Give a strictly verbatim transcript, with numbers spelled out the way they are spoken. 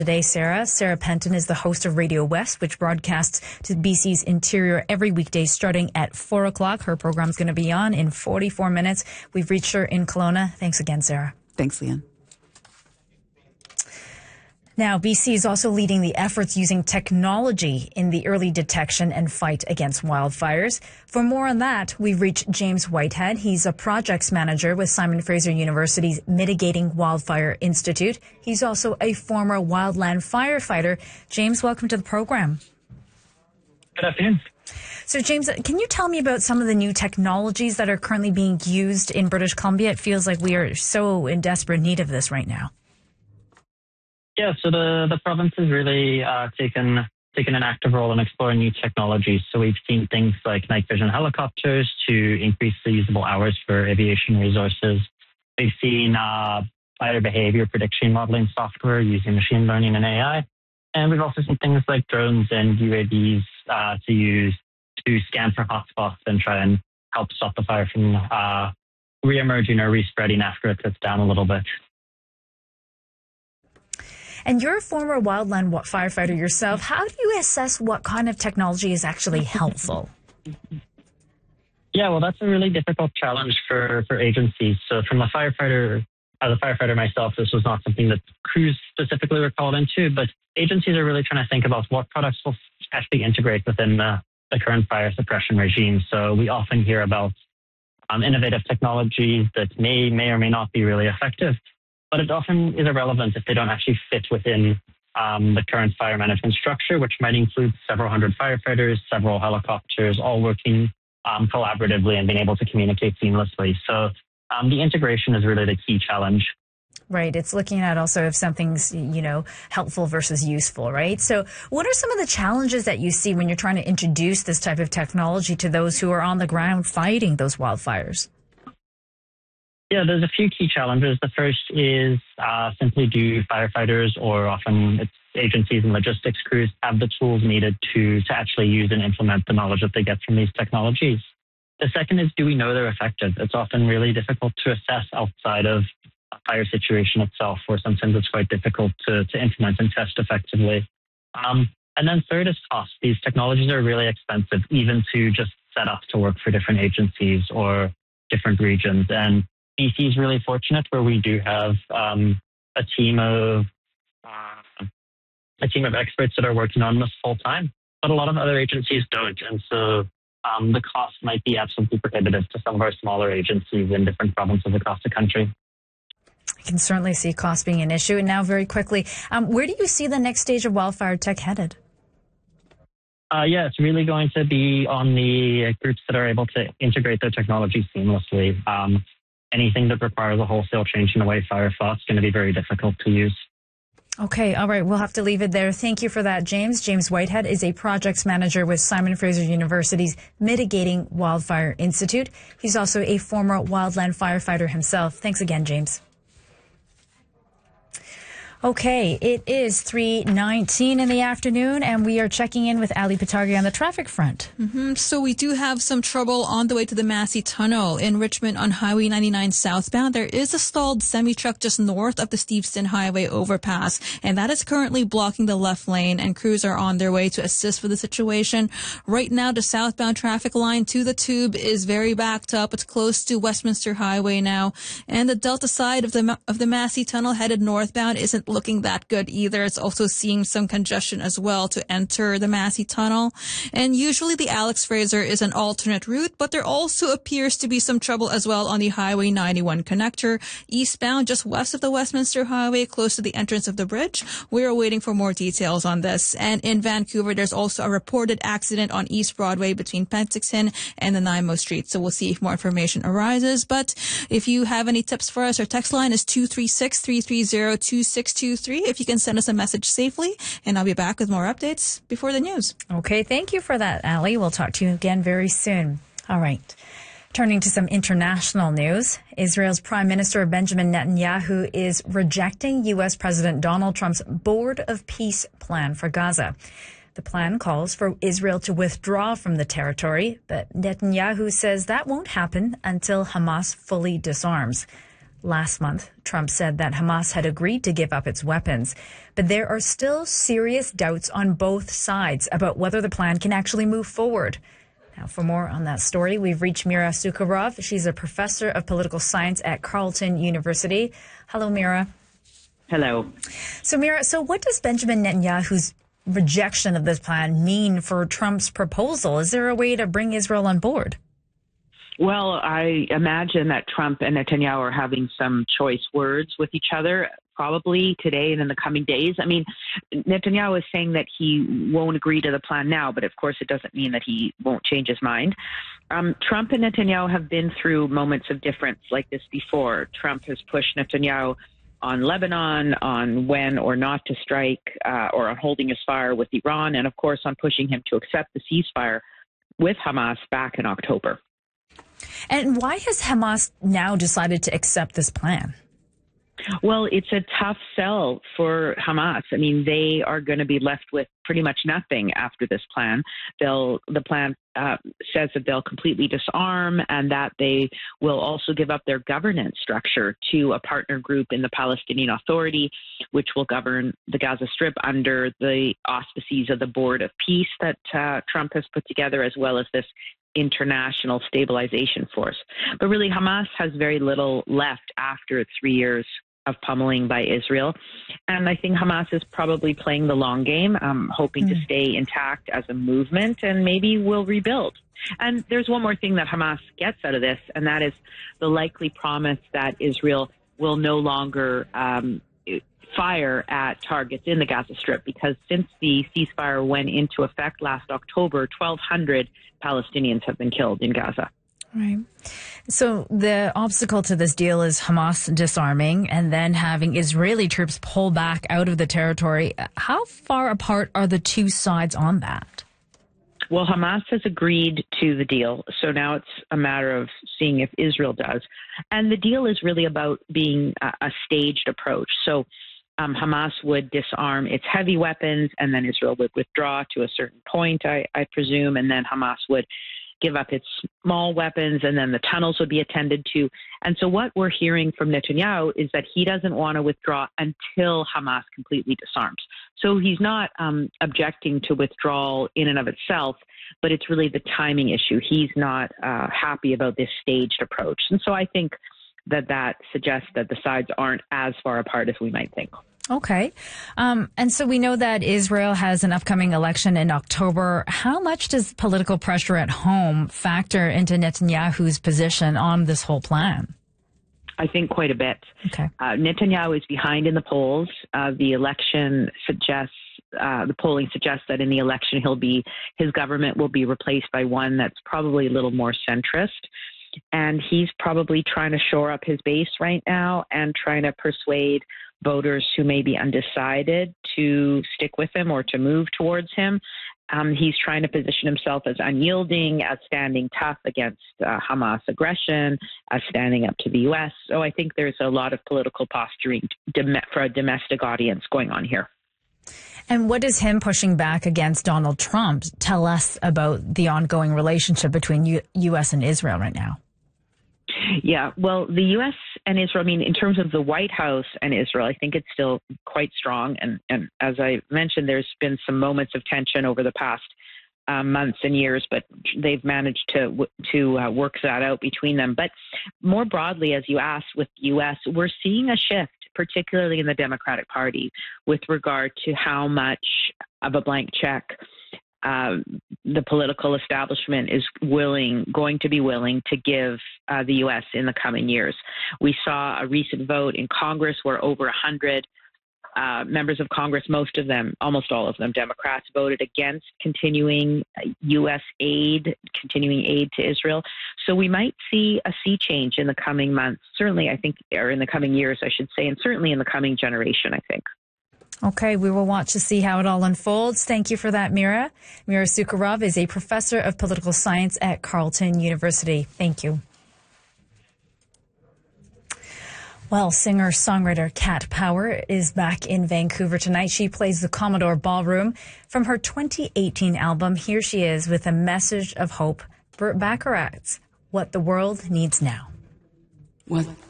Today, Sarah. Sarah Penton is the host of Radio West, which broadcasts to B C's interior every weekday starting at four o'clock. Her program's going to be on in forty-four minutes. We've reached her in Kelowna. Thanks again, Sarah. Thanks, Leanne. Now, B C is also leading the efforts using technology in the early detection and fight against wildfires. For more on that, we've reached James Whitehead. He's a projects manager with Simon Fraser University's Mitigating Wildfire Institute. He's also a former wildland firefighter. James, welcome to the program. Good afternoon. So, James, can you tell me about some of the new technologies that are currently being used in British Columbia? It feels like we are so in desperate need of this right now. Yeah, so the, the province has really uh, taken taken an active role in exploring new technologies. So we've seen things like night vision helicopters to increase the usable hours for aviation resources. We've seen uh, fire behavior prediction modeling software using machine learning and A I. And we've also seen things like drones and U A Vs uh, to use to scan for hotspots and try and help stop the fire from uh, re-emerging or re-spreading after it gets down a little bit. And you're a former wildland firefighter yourself. How do you assess what kind of technology is actually helpful? Yeah, well, that's a really difficult challenge for, for agencies. So from a firefighter, as a firefighter myself, this was not something that crews specifically were called into, but agencies are really trying to think about what products will actually integrate within the, the current fire suppression regime. So we often hear about um, innovative technologies that may, may or may not be really effective, but it often is irrelevant if they don't actually fit within um, the current fire management structure, which might include several hundred firefighters, several helicopters, all working um, collaboratively and being able to communicate seamlessly. So um, the integration is really the key challenge. Right. It's looking at also if something's, you know, helpful versus useful, right? So what are some of the challenges that you see when you're trying to introduce this type of technology to those who are on the ground fighting those wildfires? Yeah, there's a few key challenges. The first is uh, simply do firefighters or often it's agencies and logistics crews have the tools needed to, to actually use and implement the knowledge that they get from these technologies. The second is, do we know they're effective? It's often really difficult to assess outside of a fire situation itself, or sometimes it's quite difficult to, to implement and test effectively. Um, and then third is cost. These technologies are really expensive, even to just set up to work for different agencies or different regions. And B C is really fortunate where we do have um, a team of uh, a team of experts that are working on this full time, but a lot of other agencies don't, and so um, the cost might be absolutely prohibitive to some of our smaller agencies in different provinces across the country. I can certainly see cost being an issue. And now, very quickly, um, where do you see the next stage of wildfire tech headed? Uh, yeah, it's really going to be on the groups that are able to integrate their technology seamlessly. Um, Anything that requires a wholesale change in the way fire fought is going to be very difficult to use. Okay, all right. We'll have to leave it there. Thank you for that, James. James Whitehead is a projects manager with Simon Fraser University's Mitigating Wildfire Institute. He's also a former wildland firefighter himself. Thanks again, James. Okay, it is three nineteen in the afternoon, and we are checking in with Ali Patagi on the traffic front. Mm-hmm. So we do have some trouble on the way to the Massey Tunnel in Richmond on Highway ninety-nine southbound. There is a stalled semi-truck just north of the Steveston Highway overpass, and that is currently blocking the left lane, and crews are on their way to assist with the situation. Right now, the southbound traffic line to the Tube is very backed up. It's close to Westminster Highway now, and the Delta side of the of the Massey Tunnel headed northbound isn't looking that good either. It's also seeing some congestion as well to enter the Massey Tunnel. And usually the Alex Fraser is an alternate route, but there also appears to be some trouble as well on the Highway ninety-one connector eastbound just west of the Westminster Highway, close to the entrance of the bridge. We're waiting for more details on this. And in Vancouver, there's also a reported accident on East Broadway between Penticton and the Nanaimo Street. So we'll see if more information arises. But if you have any tips for us, our text line is two three six, three three zero, two six two three. If you can send us a message safely, and I'll be back with more updates before the news. Okay, thank you for that, Ali. We'll talk to you again very soon. All right. Turning to some international news, Israel's Prime Minister Benjamin Netanyahu is rejecting U S President Donald Trump's Board of Peace plan for Gaza. The plan calls for Israel to withdraw from the territory, but Netanyahu says that won't happen until Hamas fully disarms. Last month, Trump said that Hamas had agreed to give up its weapons, but there are still serious doubts on both sides about whether the plan can actually move forward. Now, for more on that story, we've reached Mira Sukharov. She's a professor of political science at Carleton University. Hello, Mira. Hello. So, Mira, so what does Benjamin Netanyahu's rejection of this plan mean for Trump's proposal? Is there a way to bring Israel on board? Well, I imagine that Trump and Netanyahu are having some choice words with each other, probably today and in the coming days. I mean, Netanyahu is saying that he won't agree to the plan now, but of course it doesn't mean that he won't change his mind. Um, Trump and Netanyahu have been through moments of difference like this before. Trump has pushed Netanyahu on Lebanon, on when or not to strike, uh, or on holding his fire with Iran, and of course on pushing him to accept the ceasefire with Hamas back in October. And why has Hamas now decided to accept this plan? Well, it's a tough sell for Hamas. I mean, they are going to be left with pretty much nothing after this plan. They'll, the plan uh, says that they'll completely disarm and that they will also give up their governance structure to a partner group in the Palestinian Authority, which will govern the Gaza Strip under the auspices of the Board of Peace that uh, Trump has put together, as well as this international stabilization force. But really, Hamas has very little left after its three years of pummeling by Israel. And I think Hamas is probably playing the long game, um, hoping mm. to stay intact as a movement, and maybe will rebuild. And there's one more thing that Hamas gets out of this, and that is the likely promise that Israel will no longer um, fire at targets in the Gaza Strip, because since the ceasefire went into effect last October, twelve hundred Palestinians have been killed in Gaza. Right. So the obstacle to this deal is Hamas disarming and then having Israeli troops pull back out of the territory. How far apart are the two sides on that? Well, Hamas has agreed to the deal, so now it's a matter of seeing if Israel does. And the deal is really about being a, a staged approach. So um, Hamas would disarm its heavy weapons, and then Israel would withdraw to a certain point, I, I presume, and then Hamas would give up its small weapons, and then the tunnels would be attended to. And so what we're hearing from Netanyahu is that he doesn't want to withdraw until Hamas completely disarms. So he's not um, objecting to withdrawal in and of itself, but it's really the timing issue. He's not uh, happy about this staged approach. And so I think that that suggests that the sides aren't as far apart as we might think. Okay. Um, and so we know that Israel has an upcoming election in October. How much does political pressure at home factor into Netanyahu's position on this whole plan? I think quite a bit. Okay. Uh, Netanyahu is behind in the polls. Uh, the election suggests, uh, the polling suggests that in the election he'll be, his government will be replaced by one that's probably a little more centrist. And he's probably trying to shore up his base right now and trying to persuade voters who may be undecided to stick with him or to move towards him. Um, he's trying to position himself as unyielding, as standing tough against uh, Hamas aggression, as standing up to the U S. So I think there's a lot of political posturing for a domestic audience going on here. And what does him pushing back against Donald Trump tell us about the ongoing relationship between U- U.S. and Israel right now? Yeah, well, the U S and Israel, I mean, in terms of the White House and Israel, I think it's still quite strong. And, and as I mentioned, there's been some moments of tension over the past uh, months and years, but they've managed to to uh, work that out between them. But more broadly, as you asked, with the U S, we're seeing a shift, particularly in the Democratic Party, with regard to how much of a blank check Uh, the political establishment is willing, going to be willing to give uh, the U S in the coming years. We saw a recent vote in Congress where over one hundred uh, members of Congress, most of them, almost all of them, Democrats, voted against continuing U S aid, continuing aid to Israel. So we might see a sea change in the coming months, certainly, I think, or in the coming years, I should say, and certainly in the coming generation, I think. Okay, we will watch to see how it all unfolds. Thank you for that, Mira. Mira Sukharov is a professor of political science at Carleton University. Thank you. Well, singer-songwriter Cat Power is back in Vancouver tonight. She plays the Commodore Ballroom. From her twenty eighteen album, here she is with a message of hope. Burt Bacharach's What the World Needs Now. What